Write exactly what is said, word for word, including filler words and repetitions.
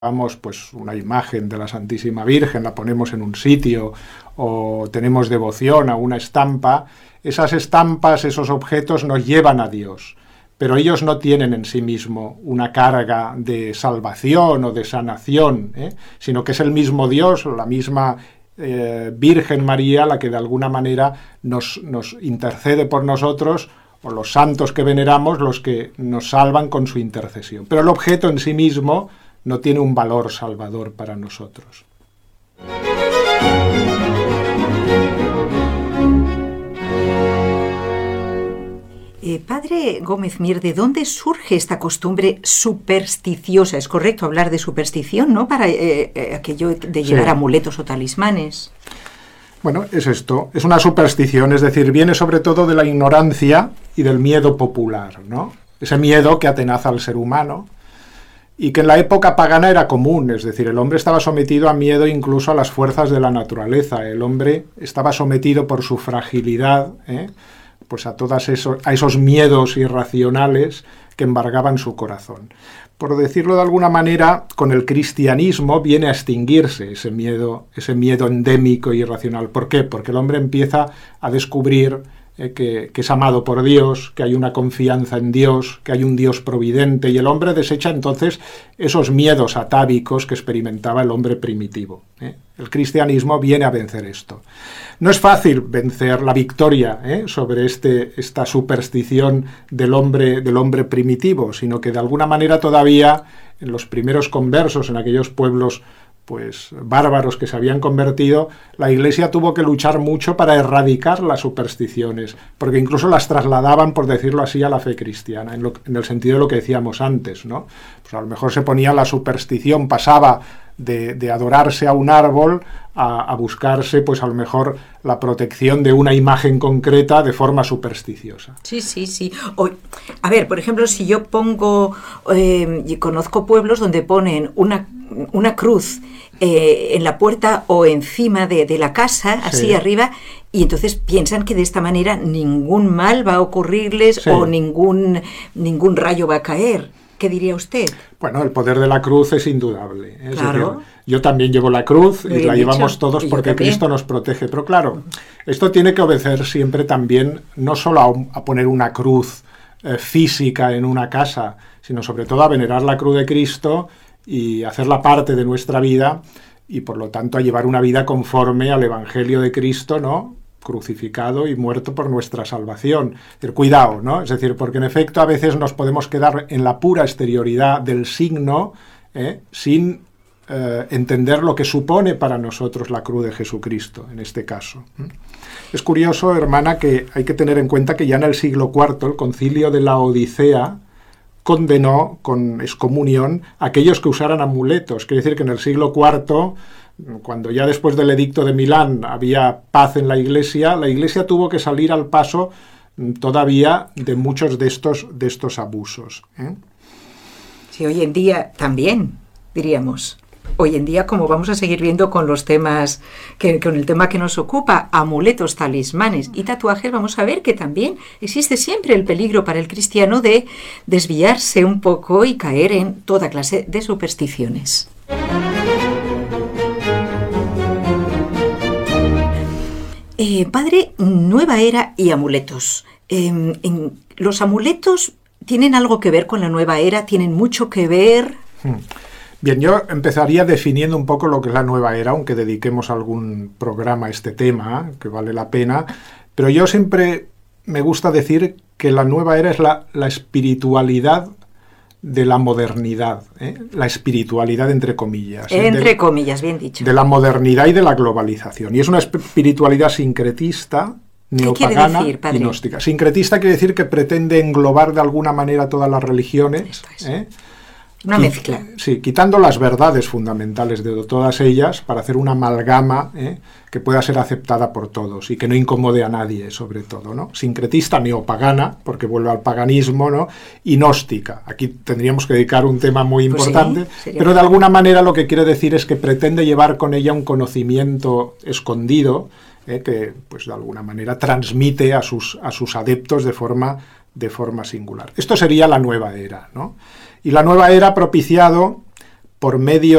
Vamos, pues una imagen de la Santísima Virgen, la ponemos en un sitio o tenemos devoción a una estampa, esas estampas, esos objetos nos llevan a Dios, pero ellos no tienen en sí mismo una carga de salvación o de sanación, ¿eh? sino que es el mismo Dios, la misma eh, Virgen María, la que de alguna manera nos, nos intercede por nosotros, o los santos que veneramos, los que nos salvan con su intercesión. Pero el objeto en sí mismo no tiene un valor salvador para nosotros. Eh, padre Gómez Mir, ¿de dónde surge esta costumbre supersticiosa? Es correcto hablar de superstición, ¿no? Para eh, eh, aquello de llevar sí. amuletos o talismanes. Bueno, es esto, es una superstición, es decir, viene sobre todo de la ignorancia y del miedo popular, ¿no? Ese miedo que atenaza al ser humano, y que en la época pagana era común, es decir, el hombre estaba sometido a miedo incluso a las fuerzas de la naturaleza, el hombre estaba sometido por su fragilidad, ¿eh? pues a, todas esos, a esos miedos irracionales que embargaban su corazón. Por decirlo de alguna manera, con el cristianismo viene a extinguirse ese miedo, ese miedo endémico e irracional. ¿Por qué? Porque el hombre empieza a descubrir Eh, que, que es amado por Dios, que hay una confianza en Dios, que hay un Dios providente, y el hombre desecha entonces esos miedos atávicos que experimentaba el hombre primitivo. ¿eh? El cristianismo viene a vencer esto. No es fácil vencer la victoria ¿eh? sobre este, esta superstición del hombre, del hombre primitivo, sino que de alguna manera todavía en los primeros conversos, en aquellos pueblos pues bárbaros que se habían convertido, la Iglesia tuvo que luchar mucho para erradicar las supersticiones, porque incluso las trasladaban, por decirlo así, a la fe cristiana, en, lo, en el sentido de lo que decíamos antes, ¿no? Pues a lo mejor se ponía la superstición, pasaba de, de adorarse a un árbol a, a buscarse, pues a lo mejor la protección de una imagen concreta de forma supersticiosa. Sí, sí, sí. O, a ver, por ejemplo, si yo pongo, eh, y conozco pueblos donde ponen una, una cruz eh, en la puerta o encima de, de la casa, así sí. arriba, y entonces piensan que de esta manera ningún mal va a ocurrirles sí. o ningún, ningún rayo va a caer. ¿Qué diría usted? Bueno, el poder de la cruz es indudable. Es claro. decir, yo también llevo la cruz Muy y la dicho. llevamos todos porque Cristo nos protege. Pero claro, esto tiene que obedecer siempre también, no solo a, un, a poner una cruz eh, física en una casa, sino sobre todo a venerar la cruz de Cristo y hacerla parte de nuestra vida y por lo tanto a llevar una vida conforme al Evangelio de Cristo, ¿no? Crucificado y muerto por nuestra salvación. Es decir, cuidado, ¿no? Es decir, porque en efecto a veces nos podemos quedar en la pura exterioridad del signo ¿eh? sin eh, entender lo que supone para nosotros la cruz de Jesucristo, en este caso. Es curioso, hermana, que hay que tener en cuenta que ya en el siglo cuarto el concilio de la Odisea condenó con excomunión a aquellos que usaran amuletos. Quiere decir que en el siglo cuarto, cuando ya después del edicto de Milán había paz en la Iglesia, la Iglesia tuvo que salir al paso todavía de muchos de estos, de estos abusos. ¿eh? Sí, hoy en día también, diríamos. Hoy en día, como vamos a seguir viendo con los temas, que, con el tema que nos ocupa, amuletos, talismanes y tatuajes, vamos a ver que también existe siempre el peligro para el cristiano de desviarse un poco y caer en toda clase de supersticiones. Eh, padre, nueva era y amuletos. Eh, en, ¿Los amuletos tienen algo que ver con la nueva era? ¿Tienen mucho que ver? Bien, yo empezaría definiendo un poco lo que es la nueva era, aunque dediquemos algún programa a este tema, que vale la pena, pero yo siempre me gusta decir que la nueva era es la, la espiritualidad de la modernidad, ¿eh? la espiritualidad entre comillas. ¿eh? Entre de, comillas, bien dicho. De la modernidad y de la globalización. Y es una espiritualidad sincretista, neopagana decir, y gnóstica. Sincretista quiere decir que pretende englobar de alguna manera todas las religiones. Es. ¿eh? Una Qui- mezcla. Sí, quitando las verdades fundamentales de todas ellas para hacer una amalgama ¿eh? que pueda ser aceptada por todos y que no incomode a nadie, sobre todo, ¿no? Sincretista, neopagana, porque vuelve al paganismo, ¿no? Y gnóstica. Aquí tendríamos que dedicar un tema muy Pues importante, sí, pero de alguna manera lo que quiere decir es que pretende llevar con ella un conocimiento escondido ¿eh? que, pues de alguna manera, transmite a sus, a sus adeptos de forma, de forma singular. Esto sería la nueva era, ¿no? Y la nueva era ha propiciado por medio